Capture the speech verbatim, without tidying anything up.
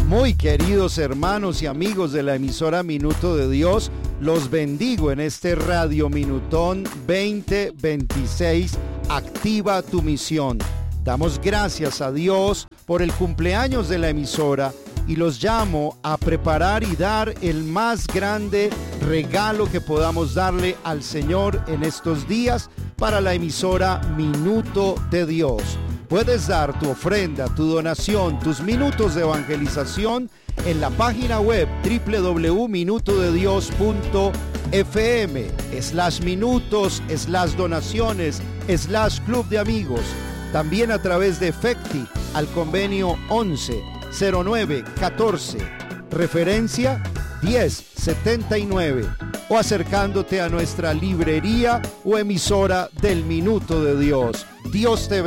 Muy queridos hermanos y amigos de la emisora Minuto de Dios, los bendigo en este Radio Minutón veinte veintiséis, Activa tu Misión. Damos gracias a Dios por el cumpleaños de la emisora y los llamo a preparar y dar el más grande regalo que podamos darle al Señor en estos días para la emisora Minuto de Dios. Puedes dar tu ofrenda, tu donación, tus minutos de evangelización en la página web doble u doble u doble u punto minuto de dios punto f m slash minutos slash donaciones slash club de amigos. También a través de Efecti al convenio once cero nueve catorce, referencia diez setenta y nueve, o acercándote a nuestra librería o emisora del Minuto de Dios. Dios te bendiga.